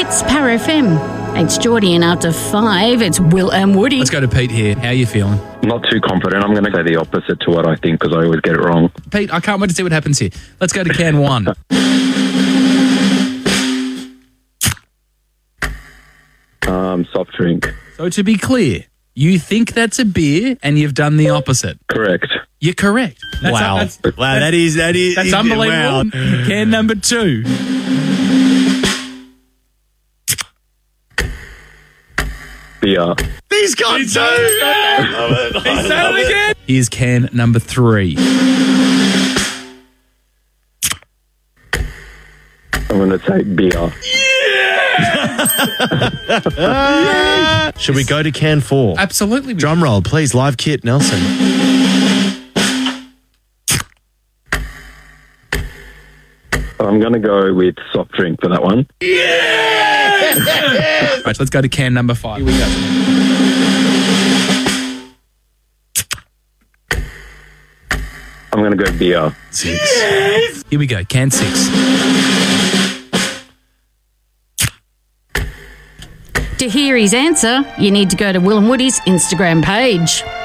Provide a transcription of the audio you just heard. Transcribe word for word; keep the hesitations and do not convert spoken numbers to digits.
It's Power F M. It's Geordie, and after five, it's Will and Woody. Let's go to Pete here. How are you feeling? Not too confident. I'm going to say the opposite to what I think because I always get it wrong. Pete, I can't wait to see what happens here. Let's go to can one. Um, soft drink. So to be clear, you think that's a beer and you've done the opposite. Correct. You're correct. That's wow. that's, wow, that is, that is. that's is- unbelievable. Wow. Can number two. Beer. He's got two. He's done it again. Here's can number three. I'm going to say beer. Should we go to can four? Absolutely. Drum roll, please. Live kit, Nelson. I'm going to go with soft drink for that one. Right, let's go to can number five. Here we go. I'm going to go beer. Six. Here we go. Can six. To hear his answer, you need to go to Will and Woody's Instagram page.